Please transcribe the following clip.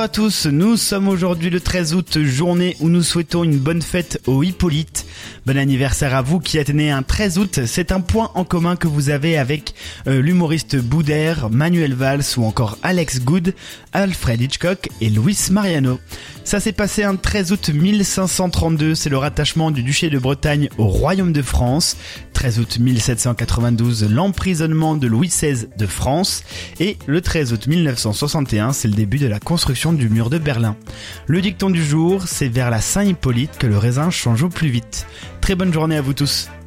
Bonjour à tous, nous sommes aujourd'hui le 13 août, journée où nous souhaitons une bonne fête aux Hippolytes. Bon anniversaire à vous qui êtes né un 13 août, c'est un point en commun que vous avez avec l'humoriste Boudère, Manuel Valls ou encore Alex Good, Alfred Hitchcock et Luis Mariano. Ça s'est passé un 13 août 1532, c'est le rattachement du duché de Bretagne au royaume de France. 13 août 1792, l'emprisonnement de Louis XVI de France. Et le 13 août 1961, c'est le début de la construction du mur de Berlin. Le dicton du jour, c'est vers la Saint-Hippolyte que le raisin change au plus vite. Très bonne journée à vous tous.